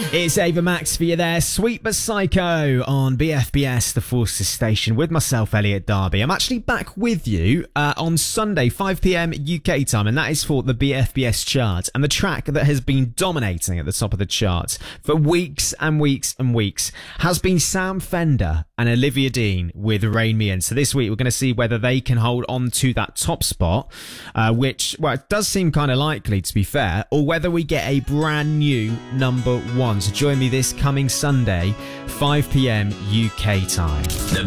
It's Ava Max for you there. Sweet but Psycho on BFBS, the Forces Station, with myself, Elliot Darby. I'm actually back with you on Sunday, 5 p.m. UK time, and that is for the BFBS chart. And the track that has been dominating at the top of the chart for weeks and weeks and weeks has been Sam Fender and Olivia Dean with Rain Me In. So this week we're going to see whether they can hold on to that top spot, which, well, it does seem kind of likely, to be fair, or whether we get a brand new number one. So join me this coming Sunday, 5 p.m. UK time. The